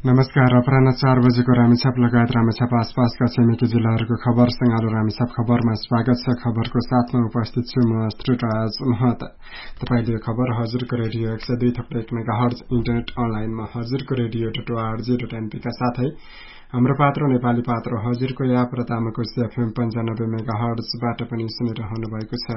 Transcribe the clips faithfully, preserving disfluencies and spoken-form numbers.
नमस्कार। अपराह्न चार बजेको रामेछाप लगायत रामेछाप आसपासका छिमेकी जिल्लाहरूको खबर सँगालो रामेछाप खबरमा स्वागत छ। खबरको साथमा उपस्थित छु म श्रीराज महत। तपाईले खबर हजुरको रेडियो एक सय दुई थप्लो एक मेगाहर्ज इन्टरनेट अनलाइनमा हजुरको radio dot ORG dot NP का साथै हाम्रो पात्र नेपाली पात्र हजुरको याप र तामाकोशी एफएम पन्चानब्बे मेगाहर्जबाट पनि सुनिरहनु भएको छ।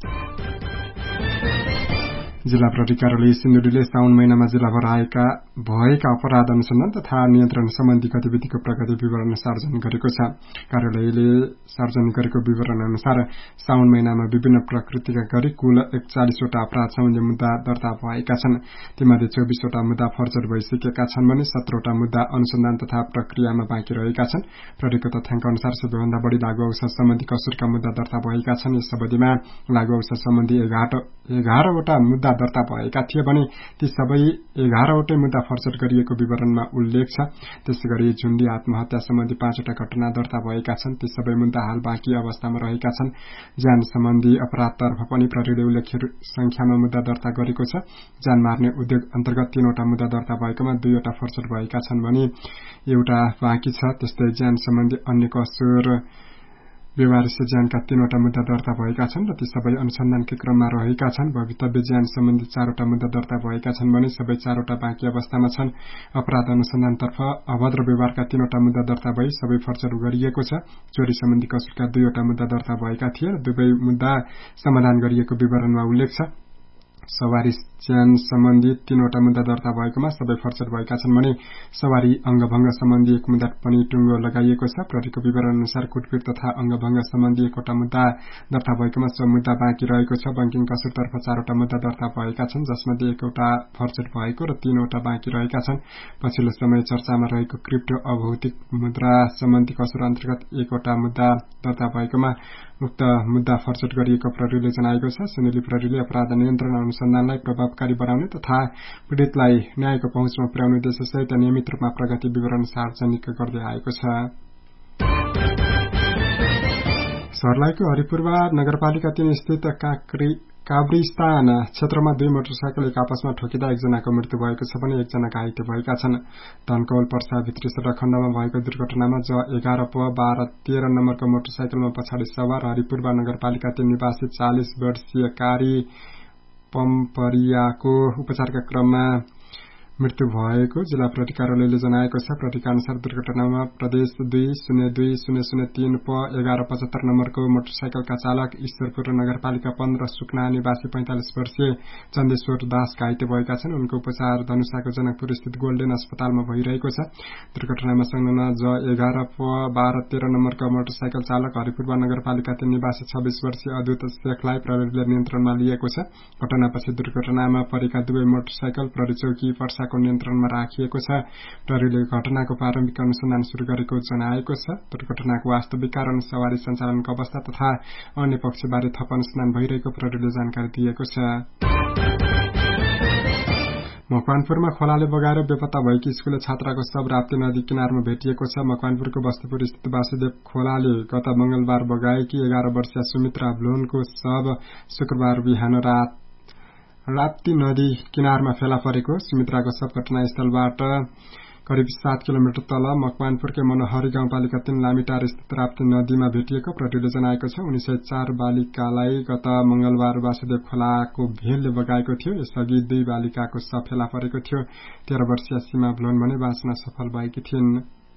जिल्ला प्रहरी कार्यालय सिन्धुलीले साउन महिनामा जिल्लाभर आएका भएका अपराध अनुसन्धान तथा नियन्त्रण सम्बन्धी गतिविधिको प्रगति विवरण सार्वजनिक गरेको छ। कार्यालयले सार्वजनिक गरेको विवरण अनुसार साउन महिनामा विभिन्न प्रकृतिका गरी कुल एकचालिसवटा अपराध सम्बन्धी मुद्दा दर्ता भएका छन्। तीमध्ये चौबिसवटा मुद्दा फर्जर भइसकेका छन् भने सत्रहवटा मुद्दा अनुसन्धान तथा प्रक्रियामा बाँकी रहेका छन्। प्रहरीको तथ्याङ्क अनुसार सबैभन्दा बढी लागू औषध सम्बन्धी कसुरका मुद्दा दर्ता भएका छन्। यस अवधिमा लागू औषध सम्बन्धी एघारवटा मुद्दा दर्ता भएका थिए भने ती सबै एघारवटै मुद्दा फर्जर गरिएको विवरणमा उल्लेख छ। त्यसैगरी झुण्डी आत्महत्या सम्बन्धी पाँचवटा घटना दर्ता भएका छन्। ती सबै मुद्दा हाल बाँकी अवस्थामा रहेका छन्। ज्यान सम्बन्धी अपराधतर्फ पनि प्रहरीले उल्लेख्य संख्यामा मुद्दा दर्ता गरेको छ। ज्यान मार्ने उद्योग अन्तर्गत तीनवटा मुद्दा दर्ता भएकोमा दुईवटा फर्जर भएका छन् भने एउटा बाँकी छ। त्यस्तै ज्यान सम्बन्धी अन्य कसुर व्यवहारिक ज्यानका तीनवटा मुद्दा दर्ता भएका छन् र ती सबै अनुसन्धानकै क्रममा रहेका छन्। भवितव्य ज्यान सम्बन्धी चारवटा मुद्दा दर्ता भएका छन् भने सबै चारवटा बाँकी अवस्थामा छन्। अपराध अनुसन्धानतर्फ अभद्र व्यवहारका तीनवटा मुद्दा दर्ता भई सबै फर्जर गरिएको छ। चोरी सम्बन्धी कसुरका दुईवटा मुद्दा दर्ता भएका थिए र दुवै मुद्दा समाधान गरिएको विवरणमा उल्लेख छ। सवारी ज्यान सम्बन्धी तीनवटा मुद्दा दर्ता भएकोमा सबै फर्जर भएका छन् भने सवारी अंगभंग सम्बन्धी एक मुद्दा पनि टुङ्गो लगाइएको छ। प्रहरीको विवरण अनुसार कुटपिट तथा अंगभंग सम्बन्धी एकवटा मुद्दा दर्ता भएकोमा सो मुद्दा बाँकी रहेको छ। बैंकिङ कसुरतर्फ चारवटा मुद्दा दर्ता भएका छन् जसमध्ये एकवटा फर्जर भएको र तीनवटा बाँकी रहेका छन्। पछिल्लो समय चर्चामा रहेको क्रिप्टो अभौतिक मुद्रा सम्बन्धी कसुर अन्तर्गत एकवटा मुद्दा दर्ता भएकोमा उक्त मुद्दा फर्जर गरिएको प्रहरीले जनाएको छ। सिन्धुली प्रहरीले अपराध नियन्त्रण अनुसन्धानलाई प्रभावकारी बनाउने तथा पीड़ितलाई न्यायको पहुँचमा पुर्याउने उद्देश्यसहित नियमित रूपमा प्रगति विवरण सार्वजनिक गर्दै आएको छ। सर्लाहीको हरिपुरवा नगरपालिका तीन स्थित काक्री काब्रिस्तान क्षेत्रमा दुई मोटरसाइकल एक आपसमा ठोकिँदा एकजनाको मृत्यु भएको छ भने एकजना घाइते भएका छन्। धनकौल पर्सा भित्री सड़क खण्डमा भएको दुर्घटनामा ज एघार प बाह्र तेह्र नम्बरको मोटरसाइकलमा पछाडि सवार हरिपुरवा नगरपालिका तीन निवासी चालिस वर्षीय कारी पम्परियाको उपचारका क्रममा मृत्यु भएको जिल्ला प्रहरी कार्यालयले जनाएको छ। प्रहरीका अनुसार दुर्घटनामा प्रदेश दुई शून्य दुई शून्य शून्य तीन प एघार पचहत्तर नम्बरको मोटरसाइकलका चालक ईश्वरपुर नगरपालिका पन्ध्र सुकना निवासी पैंतालिस वर्षीय चन्देश्वर दास घाइते भएका छन्। उनको उपचार धनुषाको जनकपुर स्थित गोल्डेन अस्पतालमा भइरहेको छ। दुर्घटनामा संलग्न ज एघार प बाह्र तेह्र नम्बरको मोटरसाइकल चालक हरिपुरवा नगरपालिका तीन निवासी छब्बीस वर्षीय अद्वैत शेखलाई प्रहरीले नियन्त्रणमा लिएको छ। घटनापछि दुर्घटनामा परेका दुवै मोटरसाइकल प्रहरी चौकी पर्सा को नियन्त्रणमा राखिएको छ। प्रहरीले घटनाको प्रारम्भिक अनुसन्धान शुरू गरेको जनाएको छ। दुर्घटनाको वास्तविक कारण, सवारी सञ्चालनको अवस्था तथा अन्य पक्षबारे थप अनुसन्धान भइरहेको प्रहरीले जानकारी दिएको छ। मकवानपुरमा खोलाले बगाएर बेपत्ता भएकी स्कुले छात्राको शव राप्ती नदी किनारमा भेटिएको छ। मकवानपुरको बस्तीपुर स्थित वासुदेव खोलाले गत मंगलबार बगाएकी एघार वर्षीय सुमित्रा भ्लोनको शव शुक्रबार बिहान रात राप्ती नदी किनारमा फेला परेको। सुमित्राको शव घटनास्थलबाट करिब सात किलोमिटर तल मकवानपुरकै मनोहरी गाउँपालिका तीन लामिटार स्थित राप्ती नदीमा भेटिएको प्रहरीले जनाएको छ। उन्नाइस सय चार बालिकालाई गत मंगलबार वासुदेव खोलाको भेलले बगाएको थियो। यसअघि दुई बालिकाको शव फेला परेको थियो। तेह्र वर्षीय सीमा भ्लोन भने बाँच्न सफल भएकी थिइन्।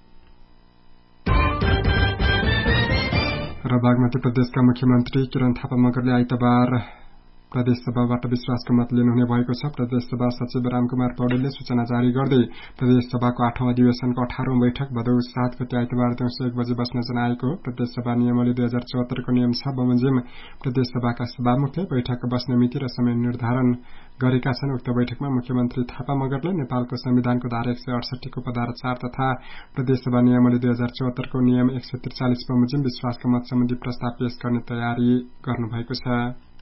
र बागमती प्रदेशका मुख्यमन्त्री किरण थापा मगरले आइतबार प्रदेश सभाबाट विश्वासको मत लिनुहुने भएको छ। प्रदेश सभा सचिव रामकुमार पौडेलले सूचना जारी गर्दै प्रदेश सभाको आठौं अधिवेशनको अठारौं बैठक भदौ सात गते आइतबार दिउँसो एक बजे बस्न जनाएको हो। प्रदेश सभा नियमावली दुई हजार चौहत्तरको नियम छ बमोजिम प्रदेश सभाका सभामुखले बैठक बस्ने मिति र समय निर्धारण गरेका छन्। उक्त बैठकमा मुख्यमन्त्री थापा मगरले नेपालको संविधानको धारा एक सय अडसठी को पधारा चार तथा प्रदेश सभा नियमावली दुई हजार चौहत्तरको नियम एक सय त्रिचालिस बमोजिम विश्वासको मत सम्बन्धी प्रस्ताव पेश गर्ने तयारी गर्नुभएको छ।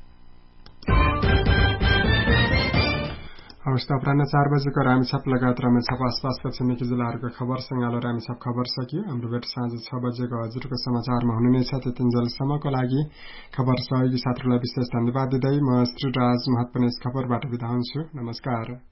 अवस्था अपराह्न चार बजेको रामेछाप लगायत रामेछाप आसपासका छिमेकी जिल्लाहरूको खबर सँगालो रामेछाप खबर सकियो। हाम्रो भेट साँझ छ बजेको हजुरको समाचारमा हुने नै छ। त्यतिन्जेलसम्मको लागि खबर सहयोगी साथीहरूलाई विशेष धन्यवाद दिँदै म श्रीराज महत पनि यस खबरबाट बिदा हुन्छु। नमस्कार।